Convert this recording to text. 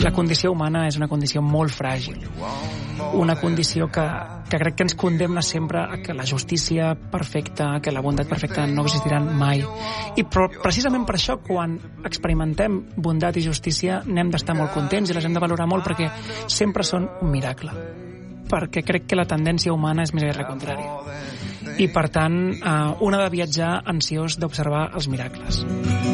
La condició humana és una condició molt fràgil, una condició que crec que ens condemna sempre a que la justícia perfecta, que la bondat perfecta no existiran mai. I precisament per això, quan experimentem bondat i justícia, n'hem d'estar molt contents i les hem de valorar molt, perquè sempre són un miracle. Perquè crec que la tendència humana és més aviat la contrària. I, per tant, un ha de viatjar ansiós d'observar els miracles.